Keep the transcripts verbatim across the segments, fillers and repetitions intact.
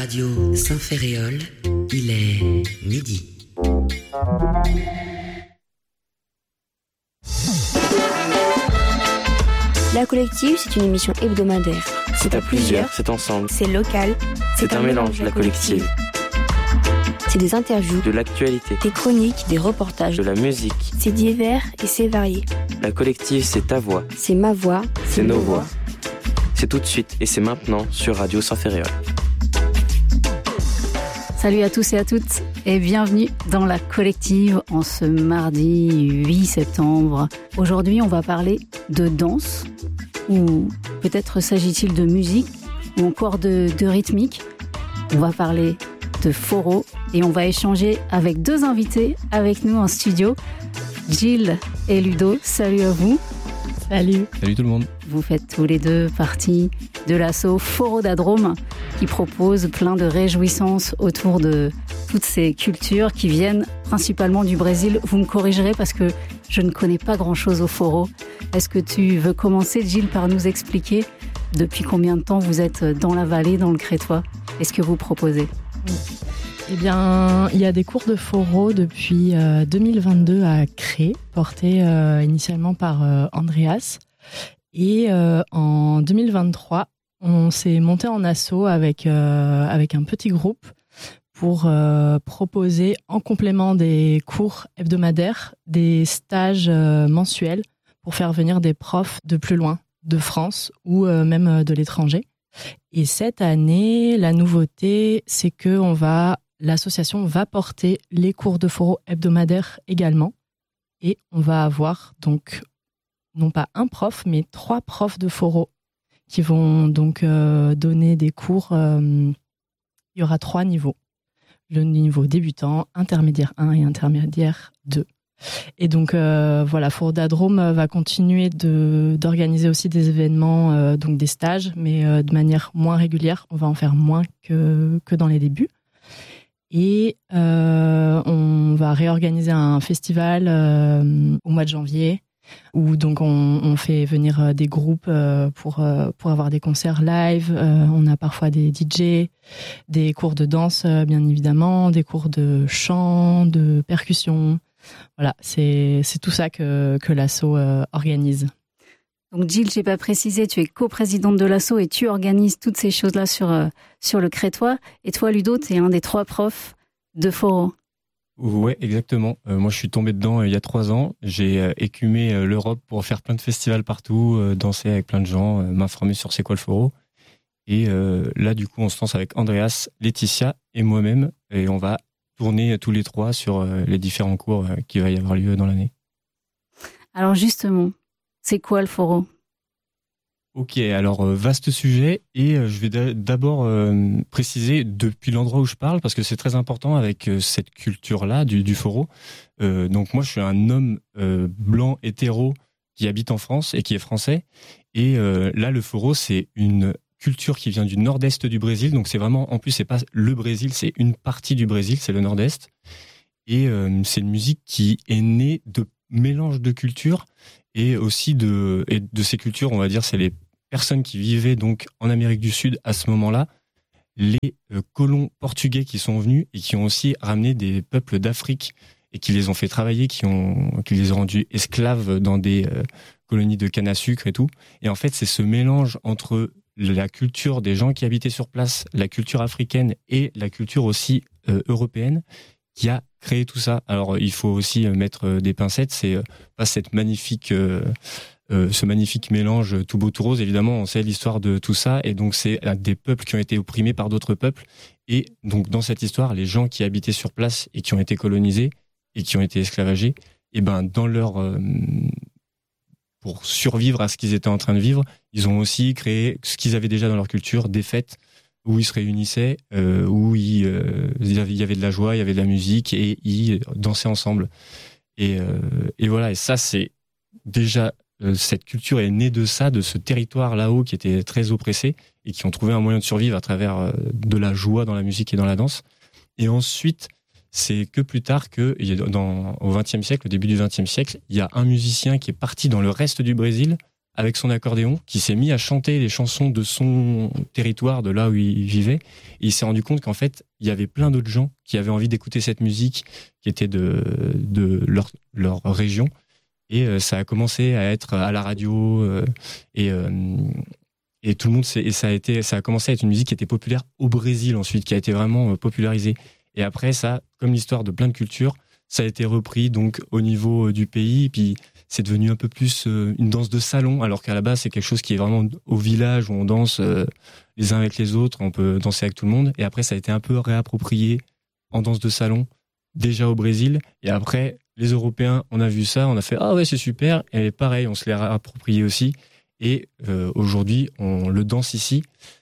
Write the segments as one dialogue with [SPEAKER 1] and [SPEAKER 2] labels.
[SPEAKER 1] Radio Saint-Ferréol, il est midi.
[SPEAKER 2] La Collective, c'est une émission hebdomadaire.
[SPEAKER 3] C'est à plusieurs, c'est ensemble.
[SPEAKER 2] C'est local.
[SPEAKER 3] C'est, c'est un, un mélange, la Collective.
[SPEAKER 2] C'est des interviews,
[SPEAKER 3] de l'actualité,
[SPEAKER 2] des chroniques, des reportages,
[SPEAKER 3] de la musique.
[SPEAKER 2] C'est divers et c'est varié.
[SPEAKER 3] La Collective, c'est ta voix.
[SPEAKER 2] C'est ma voix.
[SPEAKER 3] C'est, c'est nos voix. voix. C'est tout de suite et c'est maintenant sur Radio Saint-Ferréol.
[SPEAKER 4] Salut à tous et à toutes et bienvenue dans La Collective en ce mardi huit septembre. Aujourd'hui, on va parler de danse, ou peut-être s'agit-il de musique, ou encore de, de rythmique. On va parler de foro et on va échanger avec deux invités avec nous en studio, Jill et Ludo. Salut à vous.
[SPEAKER 5] Salut.
[SPEAKER 6] Salut tout le monde.
[SPEAKER 4] Vous faites tous les deux partie de l'asso Forodadrome qui propose plein de réjouissances autour de toutes ces cultures qui viennent principalement du Brésil. Vous me corrigerez parce que je ne connais pas grand-chose au foro. Est-ce que tu veux commencer, Jill, par nous expliquer depuis combien de temps vous êtes dans la vallée, dans le Crétois? Est-ce que vous proposez?
[SPEAKER 5] Eh bien, il y a des cours de foro depuis euh, deux mille vingt-deux à Cré, portés euh, initialement par euh, Andreas. Et euh, en deux mille vingt-trois, on s'est monté en asso avec, euh, avec un petit groupe pour euh, proposer, en complément des cours hebdomadaires, des stages euh, mensuels pour faire venir des profs de plus loin, de France ou euh, même de l'étranger. Et cette année, la nouveauté, c'est que on va, l'association va porter les cours de foro hebdomadaires également. Et on va avoir donc, non pas un prof, mais trois profs de foro qui vont donc euh, donner des cours. Euh, il y aura trois niveaux. Le niveau débutant, intermédiaire un et intermédiaire deux. Et donc euh, voilà, Forodadrome va continuer de, d'organiser aussi des événements, euh, donc des stages, mais euh, de manière moins régulière. On va en faire moins que, que dans les débuts. Et euh, on va réorganiser un festival euh, au mois de janvier, où donc on, on fait venir des groupes euh, pour, euh, pour avoir des concerts live. Euh, on a parfois des D J, des cours de danse, euh, bien évidemment, des cours de chant, de percussion. Voilà, c'est, c'est tout ça que, que l'asso euh, organise.
[SPEAKER 4] Donc Jill, j'ai pas précisé, tu es coprésidente de l'asso et tu organises toutes ces choses-là sur, euh, sur le Crétois. Et toi, Ludo, tu es un des trois profs de foro.
[SPEAKER 6] Ouais, exactement. Euh, moi, je suis tombé dedans euh, il y a trois ans. J'ai euh, écumé euh, l'Europe pour faire plein de festivals partout, euh, danser avec plein de gens, euh, m'informer sur c'est quoi le foro. Et euh, là, du coup, on se lance avec Andreas, Laetitia et moi-même. Et on va tourner tous les trois sur euh, les différents cours euh, qui va y avoir lieu dans l'année.
[SPEAKER 4] Alors justement, c'est quoi le foro ?
[SPEAKER 6] Ok, alors euh, vaste sujet et euh, je vais d'abord euh, préciser depuis l'endroit où je parle parce que c'est très important avec euh, cette culture-là du, du foro. Euh, donc moi je suis un homme euh, blanc hétéro qui habite en France et qui est français et euh, là le foro c'est une culture qui vient du nord-est du Brésil, donc c'est vraiment, en plus c'est pas le Brésil, c'est une partie du Brésil, c'est le nord-est et euh, c'est une musique qui est née de mélange de cultures et aussi de, et de ces cultures, on va dire c'est les personnes qui vivaient donc en Amérique du Sud à ce moment-là, les euh, colons portugais qui sont venus et qui ont aussi ramené des peuples d'Afrique et qui les ont fait travailler, qui ont qui les ont rendus esclaves dans des euh, colonies de canne à sucre et tout. Et en fait, c'est ce mélange entre la culture des gens qui habitaient sur place, la culture africaine et la culture aussi euh, européenne qui a créé tout ça. Alors, il faut aussi mettre des pincettes, c'est euh, pas cette magnifique... Euh, Euh, ce magnifique mélange tout beau tout rose, évidemment on sait l'histoire de tout ça et donc c'est des peuples qui ont été opprimés par d'autres peuples et donc dans cette histoire les gens qui habitaient sur place et qui ont été colonisés et qui ont été esclavagés et ben dans leur euh, pour survivre à ce qu'ils étaient en train de vivre ils ont aussi créé ce qu'ils avaient déjà dans leur culture, des fêtes où ils se réunissaient, euh, où ils, euh, il y avait de la joie, il y avait de la musique et ils dansaient ensemble et, euh, et voilà et ça c'est déjà cette culture est née de ça, de ce territoire là-haut qui était très oppressé et qui ont trouvé un moyen de survivre à travers de la joie dans la musique et dans la danse. Et ensuite, c'est que plus tard que, dans, au vingtième siècle, au début du vingtième siècle, il y a un musicien qui est parti dans le reste du Brésil avec son accordéon, qui s'est mis à chanter les chansons de son territoire, de là où il vivait. Et il s'est rendu compte qu'en fait, il y avait plein d'autres gens qui avaient envie d'écouter cette musique qui était de, de leur, leur région. Et euh, ça a commencé à être à la radio euh, et, euh, et tout le monde, et ça a été, ça a commencé à être une musique qui était populaire au Brésil ensuite, qui a été vraiment euh, popularisée. Et après ça, comme l'histoire de plein de cultures, ça a été repris donc au niveau du pays, puis c'est devenu un peu plus une danse de salon, alors qu'à la base c'est quelque chose qui est vraiment au village où on danse les uns avec les autres, on peut danser avec tout le monde. Et après ça a été un peu réapproprié en danse de salon déjà au Brésil. Et après les Européens, on a vu ça, on a fait ah ouais c'est super. Et pareil, on se l'est réapproprié aussi. Et euh, aujourd'hui on le danse ici.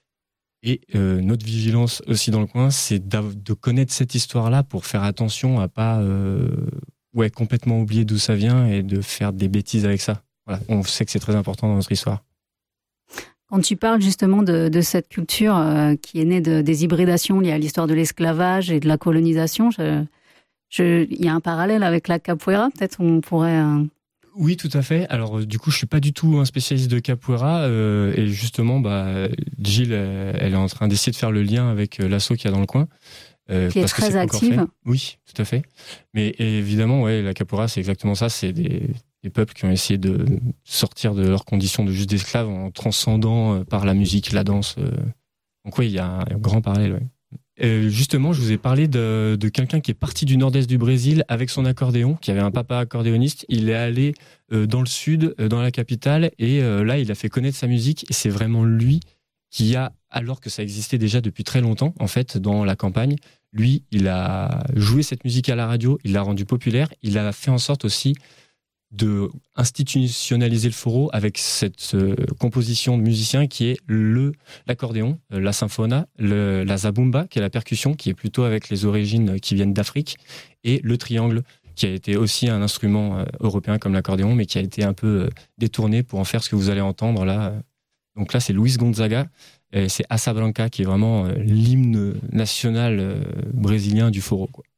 [SPEAKER 6] Et euh, notre vigilance aussi dans le coin, c'est de connaître cette histoire-là pour faire attention à pas euh, ouais, complètement oublier d'où ça vient et de faire des bêtises avec ça. Voilà. On sait que c'est très important dans notre histoire.
[SPEAKER 4] Quand tu parles justement de, de cette culture euh, qui est née de, des hybridations liées à l'histoire de l'esclavage et de la colonisation, je, je, il y a un parallèle avec la capoeira, peut-être on pourrait... Euh...
[SPEAKER 6] Oui, tout à fait. Alors, euh, du coup, je suis pas du tout un spécialiste de capoeira euh, et justement, bah, Gilles, elle, elle est en train d'essayer de faire le lien avec euh, l'asso qu'il y a dans le coin.
[SPEAKER 4] Euh, qui est
[SPEAKER 6] parce
[SPEAKER 4] très
[SPEAKER 6] que c'est
[SPEAKER 4] active.
[SPEAKER 6] Oui, tout à fait. Mais évidemment, ouais, la capoeira, c'est exactement ça. C'est des, des peuples qui ont essayé de sortir de leurs conditions de juste d'esclaves en transcendant euh, par la musique, la danse. Euh. Donc oui, il y a un, un grand parallèle. Ouais. Euh, justement, je vous ai parlé de, de quelqu'un qui est parti du nord-est du Brésil avec son accordéon, qui avait un papa accordéoniste. Il est allé euh, dans le sud, euh, dans la capitale, et euh, là, il a fait connaître sa musique. Et c'est vraiment lui qui a, alors que ça existait déjà depuis très longtemps, en fait, dans la campagne, lui, il a joué cette musique à la radio, il l'a rendue populaire, il a fait en sorte aussi de institutionnaliser le foro avec cette euh, composition de musiciens qui est le l'accordéon, euh, la sinfona, le, la zabumba qui est la percussion qui est plutôt avec les origines qui viennent d'Afrique, et le triangle qui a été aussi un instrument euh, européen comme l'accordéon mais qui a été un peu euh, détourné pour en faire ce que vous allez entendre là. Donc là c'est Luis Gonzaga, et c'est Asa Branca qui est vraiment euh, l'hymne national euh, brésilien du foro, quoi.